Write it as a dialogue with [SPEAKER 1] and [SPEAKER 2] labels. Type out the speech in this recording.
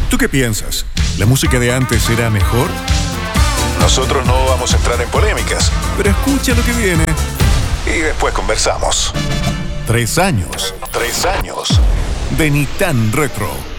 [SPEAKER 1] ¿Tú qué piensas? ¿La música de antes era mejor?
[SPEAKER 2] Nosotros no vamos a entrar en polémicas.
[SPEAKER 1] Pero escucha lo que viene.
[SPEAKER 2] Y después conversamos.
[SPEAKER 1] 3 años.
[SPEAKER 2] 3 años.
[SPEAKER 1] De Ni Tan Retro.